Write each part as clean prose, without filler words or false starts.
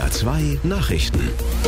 NDR 2 Nachrichten.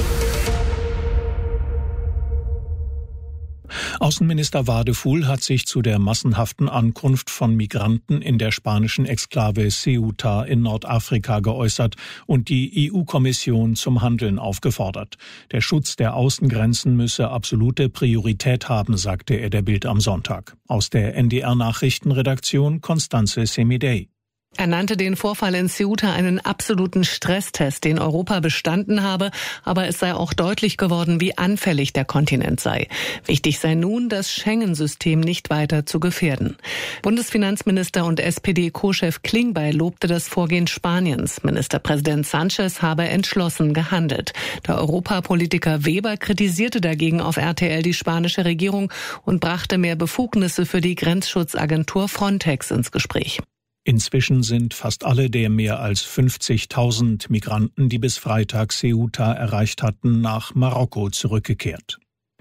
Außenminister Wadefuhl hat sich zu der massenhaften Ankunft von Migranten in der spanischen Exklave Ceuta in Nordafrika geäußert und die EU-Kommission zum Handeln aufgefordert. Der Schutz der Außengrenzen müsse absolute Priorität haben, sagte er der Bild am Sonntag. Aus der NDR-Nachrichtenredaktion Constanze Semidey. Er nannte den Vorfall in Ceuta einen absoluten Stresstest, den Europa bestanden habe, aber es sei auch deutlich geworden, wie anfällig der Kontinent sei. Wichtig sei nun, das Schengen-System nicht weiter zu gefährden. Bundesfinanzminister und SPD-Co-Chef Klingbeil lobte das Vorgehen Spaniens. Ministerpräsident Sánchez habe entschlossen gehandelt. Der Europapolitiker Weber kritisierte dagegen auf RTL die spanische Regierung und brachte mehr Befugnisse für die Grenzschutzagentur Frontex ins Gespräch. Inzwischen sind fast alle der mehr als 50.000 Migranten, die bis Freitag Ceuta erreicht hatten, nach Marokko zurückgekehrt.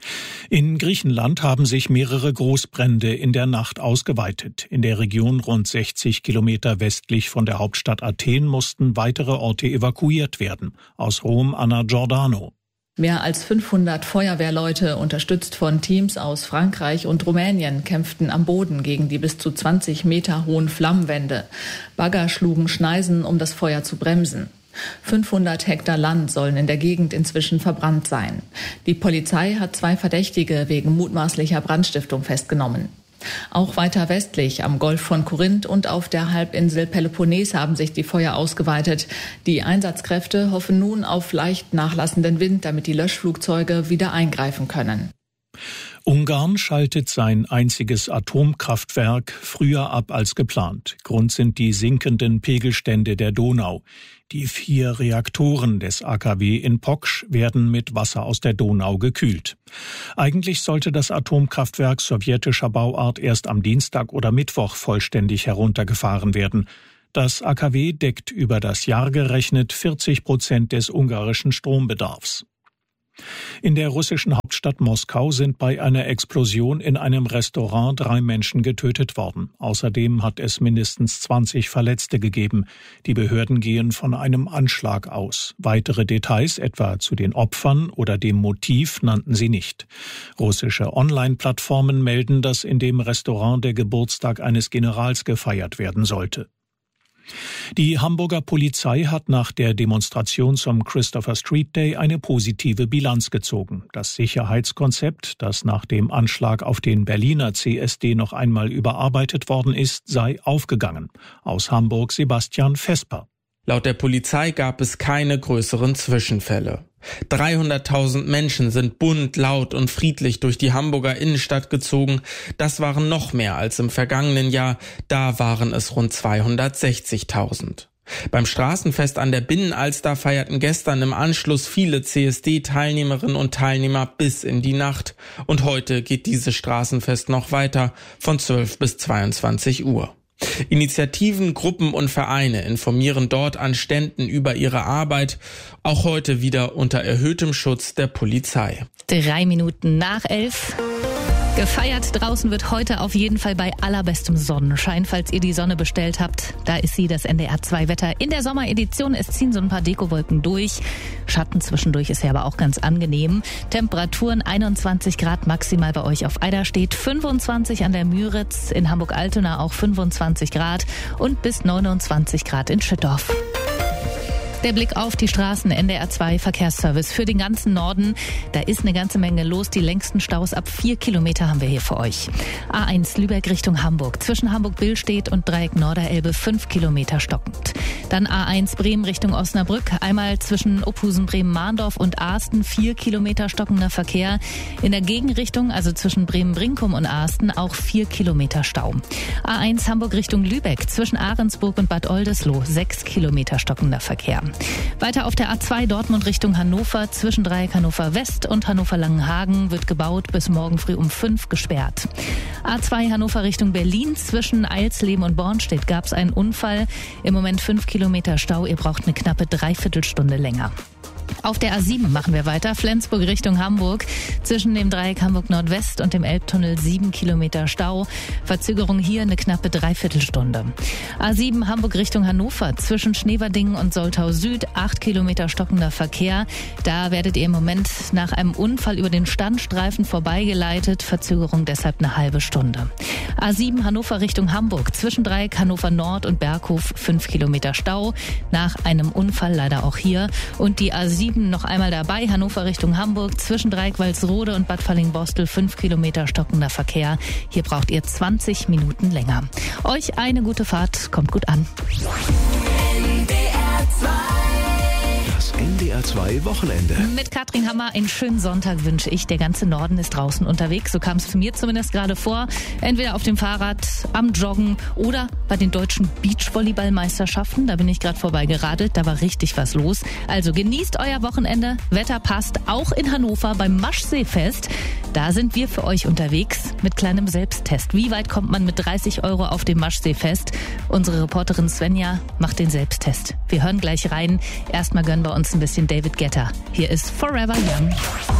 In Griechenland haben sich mehrere Großbrände in der Nacht ausgeweitet. In der Region rund 60 Kilometer westlich von der Hauptstadt Athen mussten weitere Orte evakuiert werden. Aus Rom Anna Giordano. Mehr als 500 Feuerwehrleute, unterstützt von Teams aus Frankreich und Rumänien, kämpften am Boden gegen die bis zu 20 Meter hohen Flammenwände. Bagger schlugen Schneisen, um das Feuer zu bremsen. 500 Hektar Land sollen in der Gegend inzwischen verbrannt sein. Die Polizei hat 2 Verdächtige wegen mutmaßlicher Brandstiftung festgenommen. Auch weiter westlich am Golf von Korinth und auf der Halbinsel Peloponnes haben sich die Feuer ausgeweitet. Die Einsatzkräfte hoffen nun auf leicht nachlassenden Wind, damit die Löschflugzeuge wieder eingreifen können. Ungarn schaltet sein einziges Atomkraftwerk früher ab als geplant. Grund sind die sinkenden Pegelstände der Donau. Die 4 Reaktoren des AKW in Poksch werden mit Wasser aus der Donau gekühlt. Eigentlich sollte das Atomkraftwerk sowjetischer Bauart erst am Dienstag oder Mittwoch vollständig heruntergefahren werden. Das AKW deckt über das Jahr gerechnet 40% des ungarischen Strombedarfs. In der russischen Hauptstadt Moskau sind bei einer Explosion in einem Restaurant 3 Menschen getötet worden. Außerdem hat es mindestens 20 Verletzte gegeben. Die Behörden gehen von einem Anschlag aus. Weitere Details, etwa zu den Opfern oder dem Motiv, nannten sie nicht. Russische Online-Plattformen melden, dass in dem Restaurant der Geburtstag eines Generals gefeiert werden sollte. Die Hamburger Polizei hat nach der Demonstration zum Christopher Street Day eine positive Bilanz gezogen. Das Sicherheitskonzept, das nach dem Anschlag auf den Berliner CSD noch einmal überarbeitet worden ist, sei aufgegangen. Aus Hamburg Sebastian Vesper. Laut der Polizei gab es keine größeren Zwischenfälle. 300.000 Menschen sind bunt, laut und friedlich durch die Hamburger Innenstadt gezogen. Das waren noch mehr als im vergangenen Jahr. Da waren es rund 260.000. Beim Straßenfest an der Binnenalster feierten gestern im Anschluss viele CSD-Teilnehmerinnen und Teilnehmer bis in die Nacht. Und heute geht dieses Straßenfest noch weiter von 12 bis 22 Uhr. Initiativen, Gruppen und Vereine informieren dort an Ständen über ihre Arbeit, auch heute wieder unter erhöhtem Schutz der Polizei. 3 Minuten nach 11. Gefeiert draußen wird heute auf jeden Fall bei allerbestem Sonnenschein, falls ihr die Sonne bestellt habt. Da ist sie, das NDR 2 Wetter in der Sommeredition. Es ziehen so ein paar Dekowolken durch. Schatten zwischendurch ist ja aber auch ganz angenehm. Temperaturen 21 Grad maximal bei euch auf Eiderstedt, 25 an der Müritz, in Hamburg-Altona auch 25 Grad und bis 29 Grad in Schüttorf. Der Blick auf die Straßen, NDR 2 Verkehrsservice für den ganzen Norden. Da ist eine ganze Menge los. Die längsten Staus ab 4 Kilometer haben wir hier für euch. A1 Lübeck Richtung Hamburg. Zwischen Hamburg-Billstedt und Dreieck Norderelbe 5 Kilometer stockend. Dann A1 Bremen Richtung Osnabrück. Einmal zwischen Ophusen, Bremen-Mahndorf und Aasten 4 Kilometer stockender Verkehr. In der Gegenrichtung, also zwischen Bremen-Brinkum und Aasten, auch 4 Kilometer Stau. A1 Hamburg Richtung Lübeck. Zwischen Ahrensburg und Bad Oldesloe 6 Kilometer stockender Verkehr. Weiter auf der A2 Dortmund Richtung Hannover. Zwischen Dreieck Hannover West und Hannover Langenhagen wird gebaut, bis morgen früh um 5 gesperrt. A2 Hannover Richtung Berlin. Zwischen Eilsleben und Bornstedt gab es einen Unfall. Im Moment 5 Kilometer Stau. Ihr braucht eine knappe Dreiviertelstunde länger. Auf der A7 machen wir weiter. Flensburg Richtung Hamburg. Zwischen dem Dreieck Hamburg Nordwest und dem Elbtunnel 7 Kilometer Stau. Verzögerung hier eine knappe Dreiviertelstunde. A7 Hamburg Richtung Hannover. Zwischen Schneverdingen und Soltau Süd 8 Kilometer stockender Verkehr. Da werdet ihr im Moment nach einem Unfall über den Standstreifen vorbeigeleitet. Verzögerung deshalb eine halbe Stunde. A7 Hannover Richtung Hamburg. Zwischen Dreieck Hannover Nord und Berghof 5 Kilometer Stau. Nach einem Unfall leider auch hier. Und die A7 noch einmal dabei. Hannover Richtung Hamburg. Zwischen Dreieck Walsrode und Bad Fallingbostel 5 Kilometer stockender Verkehr. Hier braucht ihr 20 Minuten länger. Euch eine gute Fahrt. Kommt gut an. Das NDR 2 Wochenende. Mit Katrin Hammer einen schönen Sonntag wünsche ich. Der ganze Norden ist draußen unterwegs. So kam es mir zumindest gerade vor. Entweder auf dem Fahrrad, am Joggen oder bei den deutschen Beachvolleyballmeisterschaften. Da bin ich gerade vorbeigeradelt. Da war richtig was los. Also genießt euer Wochenende. Wetter passt. Auch in Hannover beim Maschseefest. Da sind wir für euch unterwegs mit kleinem Selbsttest. Wie weit kommt man mit 30 € auf dem Maschseefest? Unsere Reporterin Svenja macht den Selbsttest. Wir hören gleich rein. Erstmal gönnen wir uns ein bisschen David Guetta. Hier ist Forever Young.